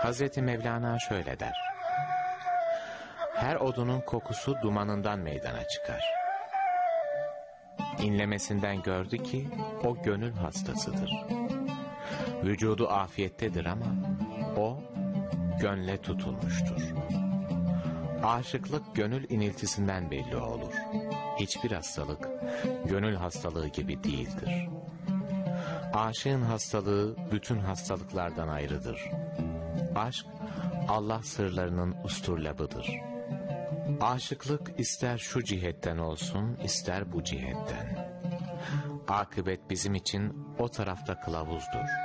Hazreti Mevlana şöyle der: her odunun kokusu dumanından meydana çıkar. İnlemesinden gördü ki o gönül hastasıdır. Vücudu afiyettedir ama o gönle tutulmuştur. Aşıklık gönül iniltisinden belli olur. Hiçbir hastalık gönül hastalığı gibi değildir. Aşığın hastalığı bütün hastalıklardan ayrıdır. Aşk Allah sırlarının usturlabıdır. Aşıklık ister şu cihetten olsun, ister bu cihetten. Akıbet bizim için o tarafta kılavuzdur.